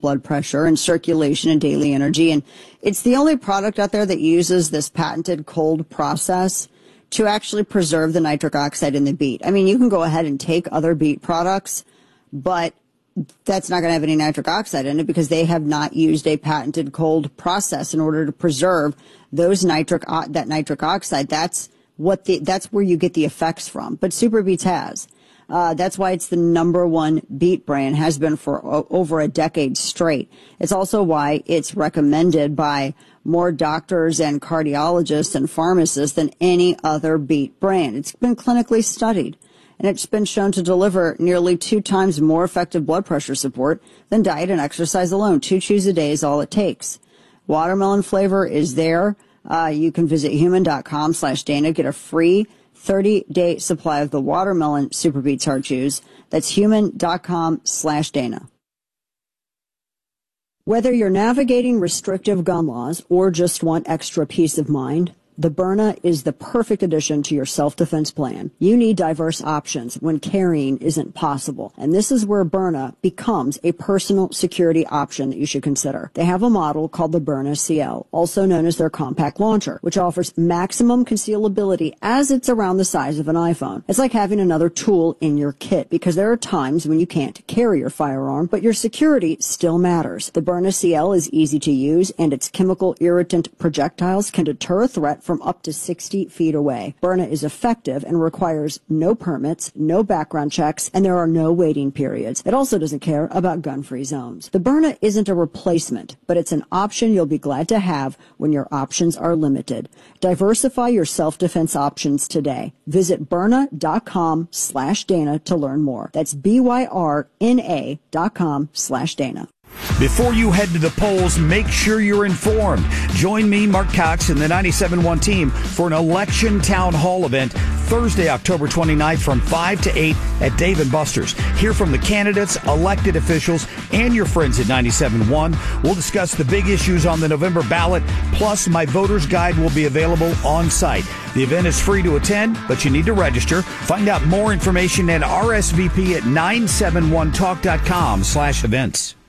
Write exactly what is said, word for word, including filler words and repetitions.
blood pressure and circulation and daily energy. And it's the only product out there that uses this patented cold process to actually preserve the nitric oxide in the beet. I mean, you can go ahead and take other beet products, but that's not going to have any nitric oxide in it because they have not used a patented cold process in order to preserve those nitric, that nitric oxide. That's what the, that's where you get the effects from. But Super Beets has. Uh, that's why it's the number one beet brand, has been for o- over a decade straight. It's also why it's recommended by more doctors and cardiologists and pharmacists than any other beet brand. It's been clinically studied, and it's been shown to deliver nearly two times more effective blood pressure support than diet and exercise alone. Two chews a day is all it takes. Watermelon flavor is there. Uh, you can visit human.com slash Dana, get a free thirty-day supply of the watermelon Super Beets Hard Chews. That's human.com slash Dana. Whether you're navigating restrictive gun laws or just want extra peace of mind, the Byrna is the perfect addition to your self-defense plan. You need diverse options when carrying isn't possible. And this is where Byrna becomes a personal security option that you should consider. They have a model called the Byrna C L, also known as their compact launcher, which offers maximum concealability as it's around the size of an iPhone. It's like having another tool in your kit because there are times when you can't carry your firearm, but your security still matters. The Byrna C L is easy to use, and its chemical irritant projectiles can deter a threat from up to sixty feet away. Byrna is effective and requires no permits, no background checks, and there are no waiting periods. It also doesn't care about gun-free zones. The Byrna isn't a replacement, but it's an option you'll be glad to have when your options are limited. Diversify your self-defense options today. Visit Byrna.com slash Dana to learn more. That's B-Y-R-N-A dot com slash Dana. Before you head to the polls, make sure you're informed. Join me, Mark Cox, and the ninety-seven point one team for an election town hall event Thursday, October twenty-ninth from five to eight at Dave and Buster's. Hear from the candidates, elected officials, and your friends at ninety-seven point one. We'll discuss the big issues on the November ballot, plus my voter's guide will be available on site. The event is free to attend, but you need to register. Find out more information and R S V P at nine seven one talk dot com slash events.